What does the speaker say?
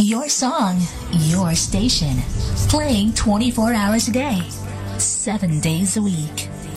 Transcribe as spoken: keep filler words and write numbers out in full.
Your song, your station. Playing twenty-four hours a day, seven days a week.